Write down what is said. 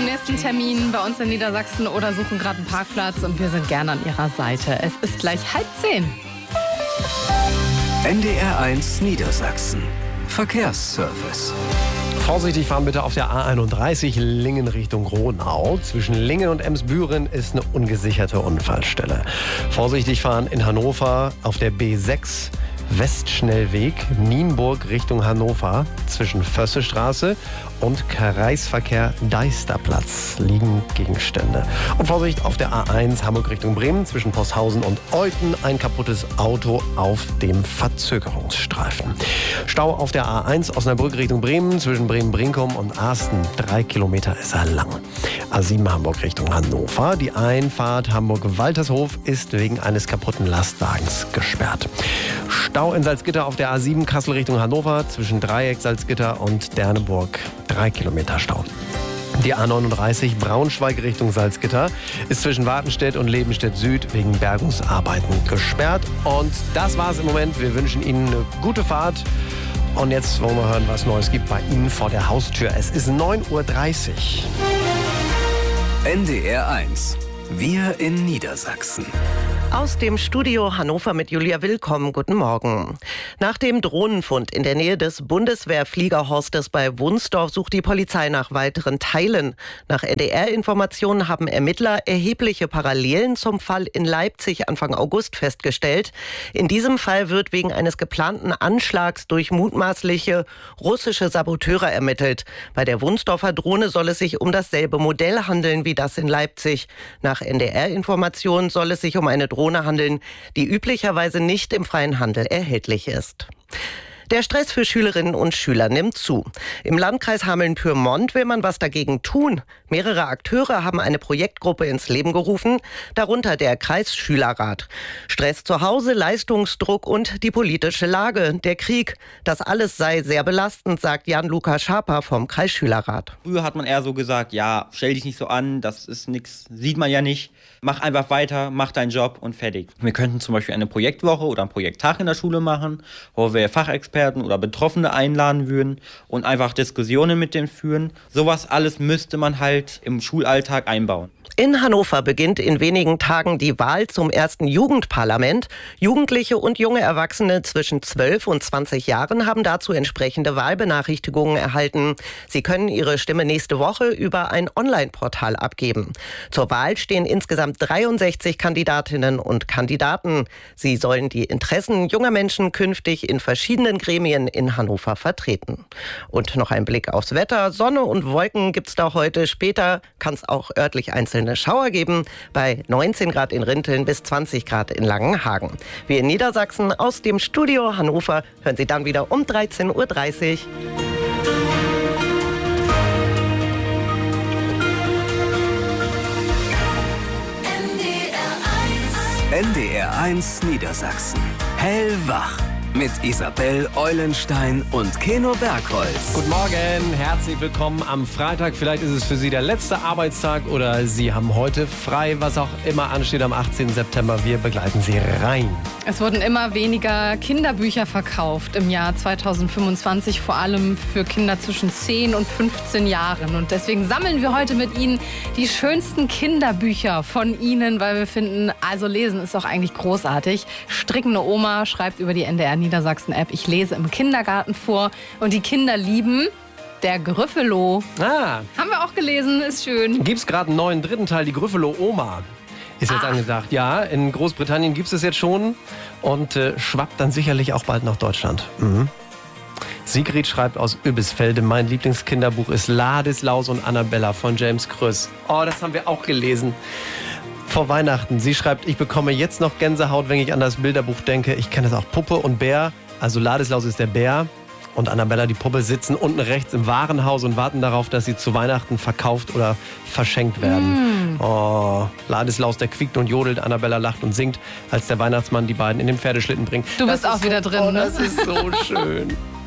zum nächsten Termin bei uns in Niedersachsen oder suchen gerade einen Parkplatz und wir sind gerne an Ihrer Seite. Es ist gleich 9:30. NDR 1 Niedersachsen. Verkehrsservice. Vorsichtig fahren bitte auf der A31 Lingen Richtung Ronau. Zwischen Lingen und Emsbüren ist eine ungesicherte Unfallstelle. Vorsichtig fahren in Hannover auf der B6 Westschnellweg Nienburg Richtung Hannover. Zwischen Fössestraße und Kreisverkehr Deisterplatz liegen Gegenstände. Und Vorsicht auf der A1 Hamburg Richtung Bremen zwischen Posthausen und Euthen. Ein kaputtes Auto auf dem Verzögerungsstreifen. Stau auf der A1 Osnabrück Richtung Bremen zwischen Bremen-Brinkum und Arsten. 3 Kilometer ist er lang. A7 Hamburg Richtung Hannover. Die Einfahrt Hamburg-Waltershof ist wegen eines kaputten Lastwagens gesperrt. Stau in Salzgitter auf der A7 Kassel Richtung Hannover zwischen Dreieck Salzgitter und Derneburg. 3 Kilometer Stau. Die A39 Braunschweig Richtung Salzgitter ist zwischen Wartenstedt und Lebenstedt Süd wegen Bergungsarbeiten gesperrt. Und das war's im Moment. Wir wünschen Ihnen eine gute Fahrt. Und jetzt wollen wir hören, was Neues gibt bei Ihnen vor der Haustür. Es ist 9:30 Uhr. NDR 1. Wir in Niedersachsen. Aus dem Studio Hannover mit Julia Willkommen. Guten Morgen. Nach dem Drohnenfund in der Nähe des Bundeswehrfliegerhorstes bei Wunsdorf sucht die Polizei nach weiteren Teilen. Nach NDR-Informationen haben Ermittler erhebliche Parallelen zum Fall in Leipzig Anfang August festgestellt. In diesem Fall wird wegen eines geplanten Anschlags durch mutmaßliche russische Saboteure ermittelt. Bei der Wunsdorfer Drohne soll es sich um dasselbe Modell handeln wie das in Leipzig. Nach NDR-Informationen soll es sich um eine Drohne handeln, die üblicherweise nicht im freien Handel erhältlich ist. Der Stress für Schülerinnen und Schüler nimmt zu. Im Landkreis Hameln-Pyrmont will man was dagegen tun. Mehrere Akteure haben eine Projektgruppe ins Leben gerufen, darunter der Kreisschülerrat. Stress zu Hause, Leistungsdruck und die politische Lage, der Krieg. Das alles sei sehr belastend, sagt Jan-Luca Schaper vom Kreisschülerrat. Früher hat man eher so gesagt, ja, stell dich nicht so an, das ist nichts, sieht man ja nicht. Mach einfach weiter, mach deinen Job und fertig. Wir könnten zum Beispiel eine Projektwoche oder einen Projekttag in der Schule machen, wo wir Fachexperten oder Betroffene einladen würden und einfach Diskussionen mit denen führen. Sowas alles müsste man halt im Schulalltag einbauen. In Hannover beginnt in wenigen Tagen die Wahl zum ersten Jugendparlament. Jugendliche und junge Erwachsene zwischen 12 und 20 Jahren haben dazu entsprechende Wahlbenachrichtigungen erhalten. Sie können ihre Stimme nächste Woche über ein Online-Portal abgeben. Zur Wahl stehen insgesamt 63 Kandidatinnen und Kandidaten. Sie sollen die Interessen junger Menschen künftig in verschiedenen Gremien in Hannover vertreten. Und noch ein Blick aufs Wetter. Sonne und Wolken gibt's da heute. Später kann es auch örtlich einzelne Schauer geben, bei 19 Grad in Rinteln bis 20 Grad in Langenhagen. Wir in Niedersachsen aus dem Studio Hannover hören Sie dann wieder um 13:30 Uhr. NDR 1 Niedersachsen. Hellwach. Mit Isabel Eulenstein und Keno Bergholz. Guten Morgen, herzlich willkommen am Freitag. Vielleicht ist es für Sie der letzte Arbeitstag oder Sie haben heute frei, was auch immer ansteht am 18. September. Wir begleiten Sie rein. Es wurden immer weniger Kinderbücher verkauft im Jahr 2025, vor allem für Kinder zwischen 10 und 15 Jahren. Und deswegen sammeln wir heute mit Ihnen die schönsten Kinderbücher von Ihnen, weil wir finden, also lesen ist doch eigentlich großartig. Strickende Oma schreibt über die NDR Niedersachsen-App, ich lese im Kindergarten vor und die Kinder lieben der Gryffalo. Haben wir auch gelesen, ist schön. Gibt's gerade einen neuen dritten Teil, die Gryffalo-Oma. Ist jetzt angesagt. Ja, in Großbritannien gibt es jetzt schon und schwappt dann sicherlich auch bald nach Deutschland. Sigrid schreibt aus Übisfelde, mein Lieblingskinderbuch ist Ladislaus und Annabella von James Kröss. Oh, das haben wir auch gelesen. Vor Weihnachten. Sie schreibt, ich bekomme jetzt noch Gänsehaut, wenn ich an das Bilderbuch denke. Ich kenne es auch. Puppe und Bär. Also Ladislaus ist der Bär und Annabella, die Puppe, sitzen unten rechts im Warenhaus und warten darauf, dass sie zu Weihnachten verkauft oder verschenkt werden. Oh, Ladislaus, der quiekt und jodelt, Annabella lacht und singt, als der Weihnachtsmann die beiden in den Pferdeschlitten bringt. Du bist auch wieder drin, ne? Das ist so schön.